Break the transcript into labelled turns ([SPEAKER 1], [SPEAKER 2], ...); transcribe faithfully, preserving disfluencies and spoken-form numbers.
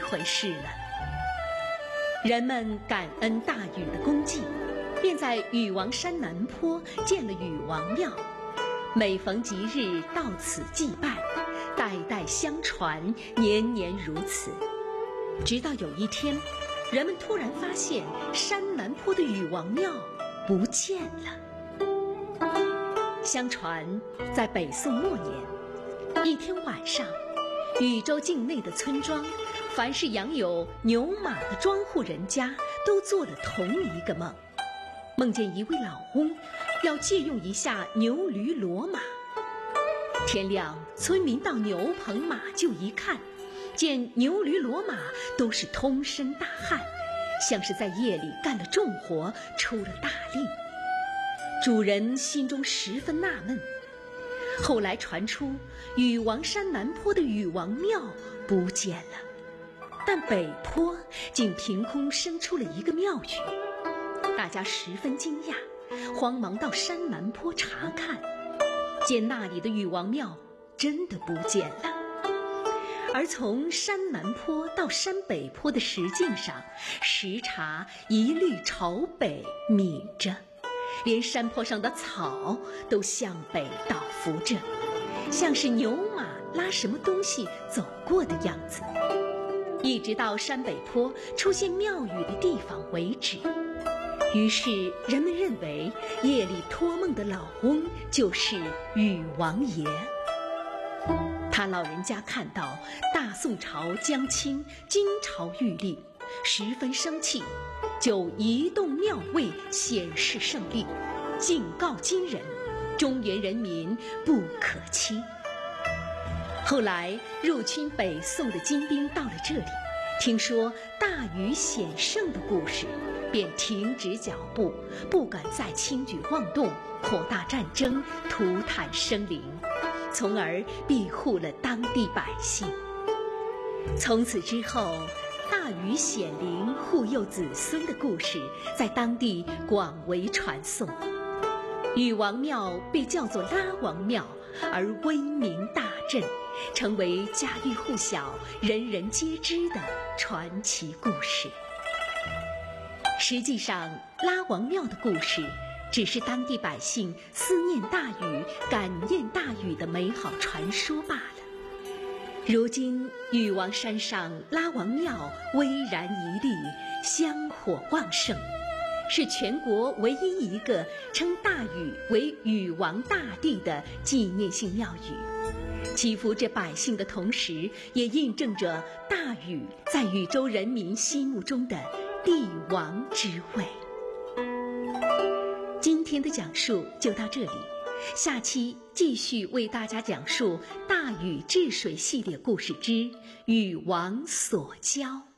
[SPEAKER 1] 回事了。人们感恩大禹的功绩，便在禹王山南坡建了禹王庙，每逢吉日到此祭拜，代代相传，年年如此。直到有一天，人们突然发现山南坡的禹王庙不见了。相传在北宋末年，一天晚上，禹州境内的村庄，凡是养有牛马的庄户人家，都做了同一个梦，梦见一位老翁要借用一下牛驴骡马。天亮，村民到牛棚马厩一看，见牛驴骡马都是通身大汗，像是在夜里干了重活，出了大力。主人心中十分纳闷。后来传出禹王山南坡的禹王庙不见了，但北坡竟凭空生出了一个庙宇。大家十分惊讶，慌忙到山南坡查看，见那里的禹王庙真的不见了。而从山南坡到山北坡的石径上，石茬一律朝北抿着，连山坡上的草都向北倒伏着，像是牛马拉什么东西走过的样子，一直到山北坡出现庙宇的地方为止。于是人们认为夜里托梦的老翁就是禹王爷。他老人家看到大宋朝将倾，金朝玉立，十分生气，就移动庙位显示胜利，警告金人，中原人民不可欺。后来入侵北宋的金兵到了这里，听说大禹显圣的故事，便停止脚步，不敢再轻举妄动，扩大战争，涂炭生灵，从而庇护了当地百姓。从此之后，大禹显灵护佑子孙的故事在当地广为传颂。禹王庙被叫做拉王庙，而威名大振，成为家喻户晓、人人皆知的传奇故事。实际上，拉王庙的故事只是当地百姓思念大禹、感念大禹的美好传说罢了。如今禹王山上拉王庙巍然屹立，香火旺盛，是全国唯一一个称大禹为禹王大帝的纪念性庙宇，祈福着百姓的同时，也印证着大禹在禹州人民心目中的帝王之位。今天的讲述就到这里，下期继续为大家讲述大禹治水系列故事之禹王所教。